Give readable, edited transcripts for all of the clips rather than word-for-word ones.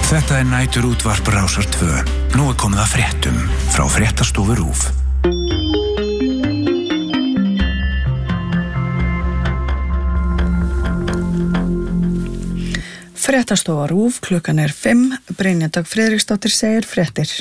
Þetta nætur útvarp Rásar 2. Nú komið að fréttum frá fréttastofu RÚV. Fréttastofa RÚV, klukkan 5, Brynja Dögg Friðriksdóttir segir fréttir.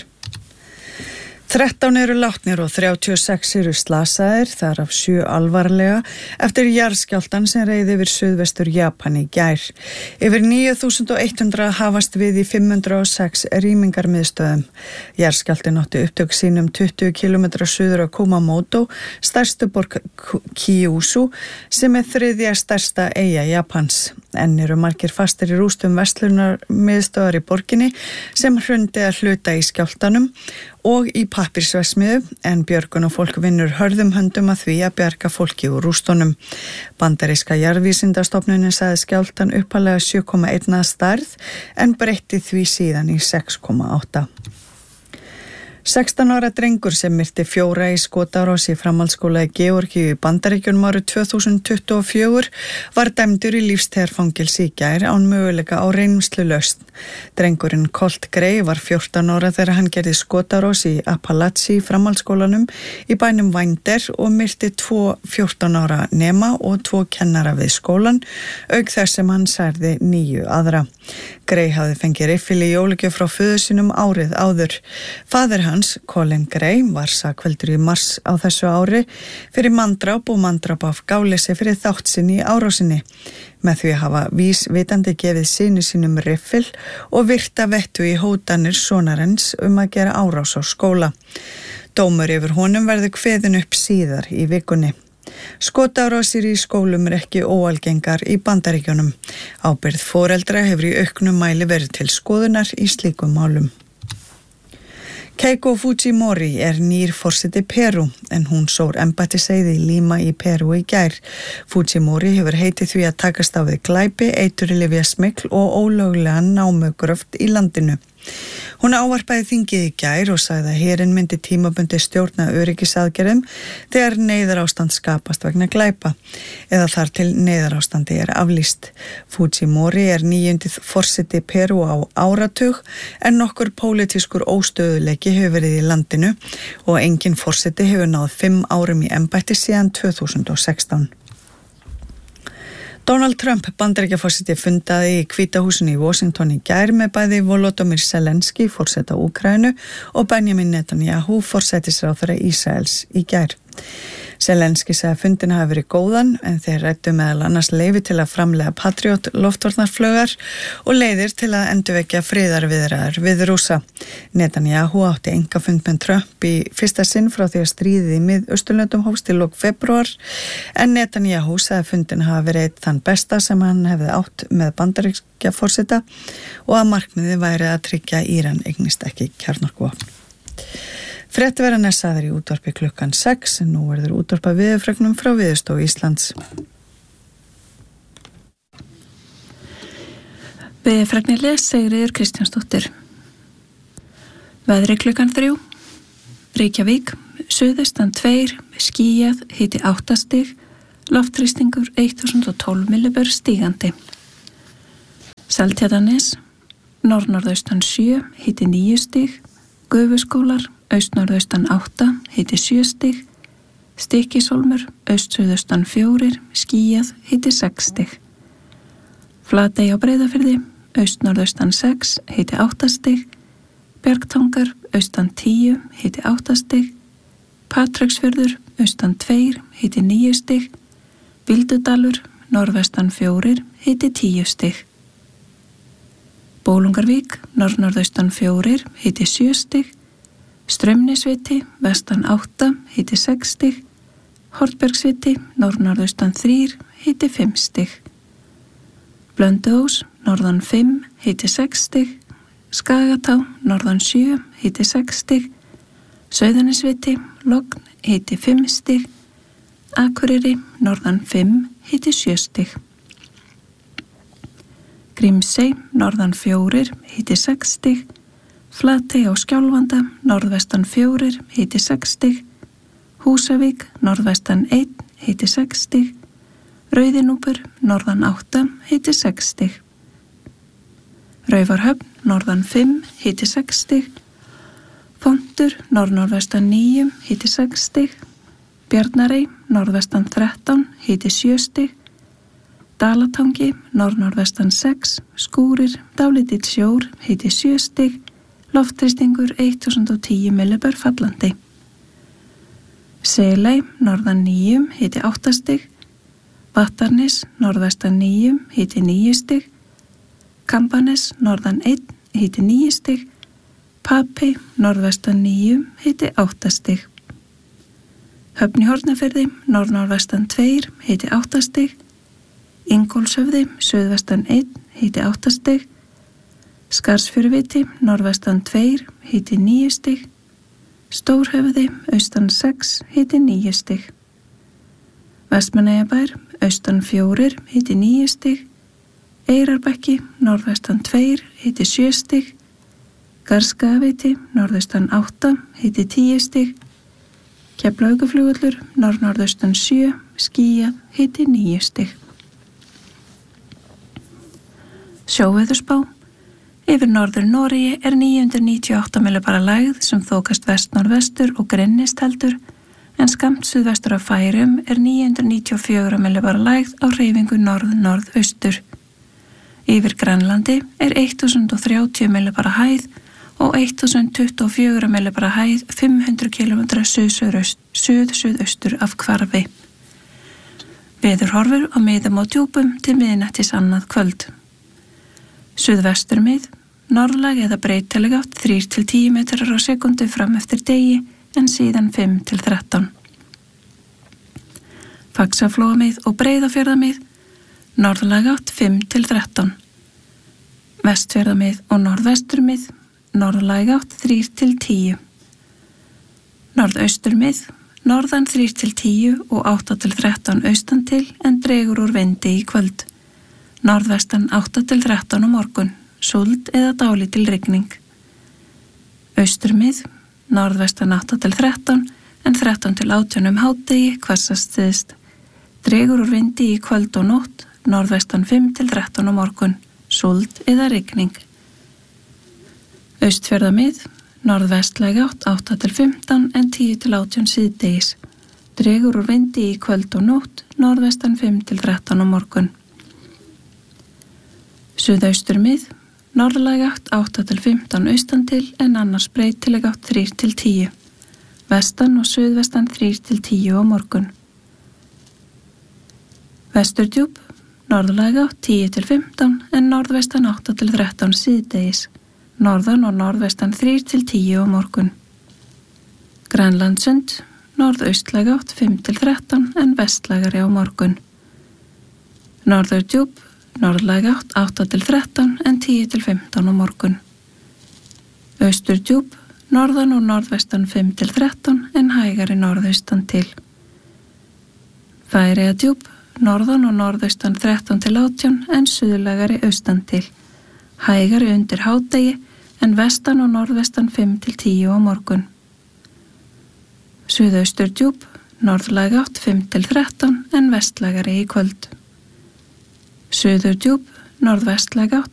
13 eru látnir og 36 eru slasaðir, þar af 7 alvarlega, eftir jarðskjálftann sem reið yfir suðvestur Japan í gær. Yfir 9.100 hafast við í 506 rýmingarmiðstöðum. Jarðskjálftinn átti upptök sínum 20 km suður af Kumamoto, stærstu borg Kyushu, sem þriðja stærsta eyja Japans. Enn eru margir fastir í rústum verslunarmiðstöðar í borginni sem hrundi að hluta í skjálftanum og í pappirsverksmiðju, en björgun og fólk vinnur hörðum höndum að því að bjarga fólki úr rústunum. Bandaríska jarðvísindastofnunin sagði skjálftan upphaflega 7,1 að stærð en breytti því síðan í 6,8. 16 ára drengur sem myrti 4 í skotárás í framhaldsskóla í Georgíu í Bandaríkjunum árið 2024 var dæmdur í lífstíðarfangelsi í gær án möguleika á reynslulausn. Drengurinn Colt Gray var 14 ára þegar hann gerði skotárás í Appalachia framhaldsskólanum í bænum Winder og myrti 2 14 ára nema og 2 kennara við skólan, auk þess sem hann særði 9 aðra. Gray hafði fengið riffil í jólagjöf frá föður sínum árið áður. Faðir hans, Colin Gray, var sakfelldur í mars á þessu ári fyrir manndráp og manndráp af gáleysi fyrir þátt sinn í árásinni. Með því að hafa vísvitandi gefið syni sínum riffil og virta vettu í hótanir sonarins að gera árás á skóla. Dómur yfir honum verður kveðinn upp síðar í vikunni. Skotárásir í skólum ekki óalgengar í Bandaríkjunum. Ábyrgð foreldra hefur í auknum mæli verið til skoðunar í slíkum málum. Keiko Fujimori nýr forseti Perú, en hún sór embættiseið í Lima í Perú í gær. Fujimori hefur heitið því að takast á við glæpi, eiturlyfjasmygl og ólöglega námugröft í landinu. Hún ávarpaði þingið í gær og sagði að herinn myndi tímabundið stjórna öryggisaðgerðum þegar neyðarástand skapast vegna glæpa, eða þar til neyðarástandi aflýst. Fujimori 9. forseti Perú á áratug, en nokkur pólitískur óstöðuleiki hefur verið í landinu og enginn forseti hefur náð 5 árum í embætti síðan 2016. Donald Trump, Bandaríkjaforseti, fundaði í Hvíta húsinu í Washington í gær með bæði Volodymyr Zelensky, forseta Úkraínu, og Benjamin Netanyahu, forsætisráðherra Ísraels í gær. Zelensky sagði að fundin hafi verið góðan, en þeir ræddu meðal annars leyfi til að framleiða Patriot loftvarnarflaugar og leiðir til að endurvekja friðarviðræður við Rússa. Netanyahu átti einkafund með Trump í fyrsta sinn frá því að stríðið í Mið-Austurlöndum hófst í lok febrúar, en Netanyahu sagði að fundin hafi verið einn þann besta sem hann hefði átt með Bandaríkjaforseta og að markmiðið væri að tryggja að Íran eignist ekki kjarnorkuvopn. Fréttir verða næssaðir í útvarpi klukkan 6, en nú verður útvarpa veðurfregnum frá Veðurstofu Íslands. Veðurfregnir Sigríður Kristjánsdóttir. Veðri klukkan 3. Reykjavík, suðaustan 2, skýjað, hiti 8 stig, loftþrýstingur 1012 millibör stígandi. Seltjarnarnes, norðnorðaustan 7, hiti 9 stig, Gufuskólar, austnorðaustan 8, hiti 7 stig, Stykkishólmur, austsuðaustan 4, skýjað, hiti 6 stig. Flatey á Breiðafirði, austnorðaustan 6, hiti 8 stig, Bjargtangar, austan 10, hiti 8 stig, Patreksfjörður, austan 2, hiti 9 stig, Bíldudalur, norðvestan 4, hiti 10 stig. Bólungarvík, norðnorðaustan 4, hiti 7 stig, Straumnesviti, vestan 8, hiti 6 stig, Hornbergsviti, norðnorðaustan 3, hiti 5 stig. Blönduós, norðan 5, hiti 6 stig, Skagatá, norðan 7, hiti 6 stig, Sauðanesviti, logn, hiti 5 stig, Akureyri, norðan 5, hiti 7 stig. Grímsey, norðan 4, hiti 6 stig, Flatey á Skjálfanda, norðvestan 4, hiti 6 stig, Húsavík, norðvestan 1, hiti 6 stig, Rauðinúpur, norðan 8, hiti 6 stig. Raufarhöfn, norðan 5, hiti 6 stig. Fontur, norðnorðvestan 9, hiti 6 stig. Bjarnarey, norðvestan 13, hiti 7 stig. Dalatangi, norðnorðvestan 6, skúrir, dálítill sjór, hiti 7 stig. Loftþrýstingur 1010 millibör fallandi. Seley, norðan 9, hiti 8 stig. Vattarnes, norðvestan 9, hiti 9 stig. Kambanes, norðan 1, hiti 9 stig. Papey, norðvestan 9, hiti 8 stig. Höfn í Hornafirði, norðnorðvestan 2, hiti 8 stig. Ingólfshöfði, suðvestan 1, hiti 8 stig. Skarðsfjöruviti, norðvestan 2, hiti 9 stig. Stórhöfði, austan 6, hiti 9 stig. Vestmannaeyjabær, austan 4, hiti 9 stig. Eyrarbakki, norðvestan 2, hiti 7 stig. Garðskagaviti, norðaustan 8, hiti 10 stig. Keflavíkurflugvöllur, norðnorðaustan 7, skýjað, hiti 9 stig. Sjóveðurspá. Yfir norður Noregi 998 millibara lægð sem þokast vest-norðvestur og grennist heldur, en skammt suðvestur af Færeyjum 994 millibara lægð á hreyfingu norð-norðaustur. Yfir Grænlandi 1030 millibara hæð og 1024 millibara hæð 500 km suð-suðaustur af Hvarfi. Veðurhorfur á miðum og djúpum til miðnættis annað kvöld. Suðvesturmið, norðlæg eða breytileg átt 3-10 metrar á sekundu fram eftir degi en síðan 5-13. Faxaflóamið og Breiðafjarðamið, norðlæg átt 5-13. Vestfjarðamið og norðvesturmið, norðlæg átt 3-10. Norðausturmið, norðan 3-10 og 8-13 austan til en dregur úr vindi í kvöld. Norðvestan 8-13 á morgun, súld eða dálítil rigning. Austurmið, norðvestan 8-13 en 13-18 hádegi hvassast syðst. Dregur úr vindi í kvöld og nótt, norðvestan 5-13 á morgun, súld eða rigning. Austfjarðamið, norðvestlæg átt 8-15 en 10-18 síðdegis. Dregur úr vindi í kvöld og nótt, norðvestan 5-13 á morgun. Suðausturmið, norðlæg átt 8-15 austan til en annars breytileg átt 3-10. Vestan og suðvestan 3-10 á morgun. Vesturdjúp, norðlæg átt 10-15 en norðvestan 8-13 síðdegis. Norðan og norðvestan 3-10 á morgun. Grænlandssund, norðaustlæg átt 5-13 en vestlægari á morgun. Norðurdjúp, norðlæg átt 8-13 en 10-15 á morgun. Austurdjúp, norðan og norðvestan 5-13 en hægari norðaustan til. Færeyjadjúp, norðan og norðaustan 13-18 en suðlægari austan til. Hægari undir hádegi en vestan og norðvestan 5-10 á morgun. Suðausturdjúp, norðlæg átt 5-13 en vestlægari í kvöld. Suðurdjúp, norðvestlæg átt